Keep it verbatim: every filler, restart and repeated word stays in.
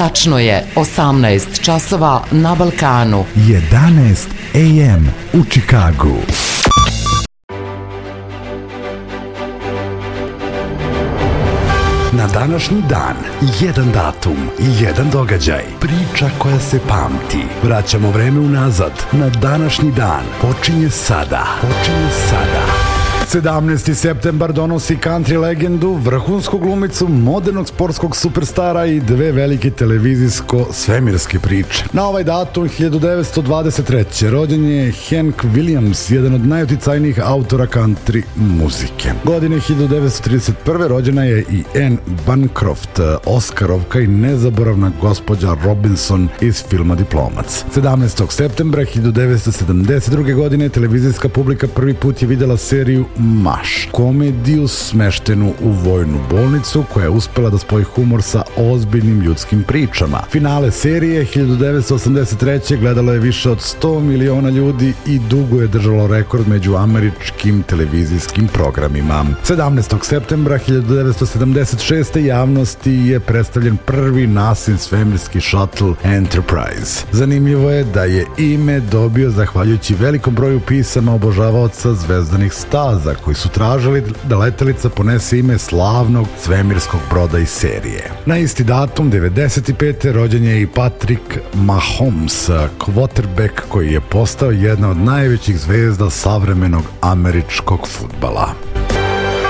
Tačno je osamnaest časova na Balkanu. jedanaest a m u Čikagu. Na današnji dan, jedan datum, jedan događaj, priča koja se pamti. Vraćamo vreme unazad. Na današnji dan počinje sada. Počinje sada. sedamnaesti septembar donosi country legendu, vrhunsku glumicu, modernog sportskog superstara i dve velike televizijsko-svemirske priče. Na ovaj datum hiljadu devetsto dvadeset treće. rođen je Hank Williams, jedan od najuticajnijih autora country muzike. Godine hiljadu devetsto trideset prve. rođena je i Anne Bancroft, Oskarovka i nezaboravna gospođa Robinson iz filma Diplomac. sedamnaestog septembra hiljadu devetsto sedamdeset druge. godine televizijska publika prvi put je videla seriju Maš, komediju smeštenu u vojnu bolnicu koja je uspela da spoji humor sa ozbiljnim ljudskim pričama. Finale serije hiljadu devetsto osamdeset treće. gledalo je više od sto miliona ljudi i dugo je držalo rekord među američkim televizijskim programima. sedamnaestog septembra hiljadu devetsto sedamdeset šeste. javnosti je predstavljen prvi nasin svemirski shuttle Enterprise. Zanimljivo je da je ime dobio zahvaljujući velikom broju pisama obožavaoca zvezdanih staza koji su tražili da letelica ponese ime slavnog svemirskog broda iz serije. Na isti datum, devedeset pete. rođen je i Patrick Mahomes, quarterback koji je postao jedna od najvećih zvezda savremenog američkog fudbala.